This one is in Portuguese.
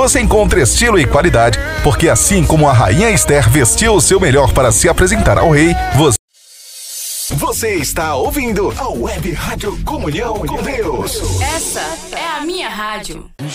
você encontra estilo e qualidade, porque assim como a rainha Esther vestiu o seu melhor para se apresentar ao rei, você está ouvindo a Web Rádio Comunhão com Deus. Essa é a minha rádio.